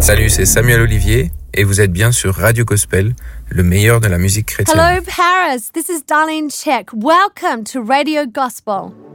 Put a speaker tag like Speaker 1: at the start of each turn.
Speaker 1: Salut, c'est Samuel Olivier et vous êtes bien sur Radio Gospel, le meilleur de la musique chrétienne.
Speaker 2: Hello Paris, this is Darlene Check. Welcome to Radio Gospel.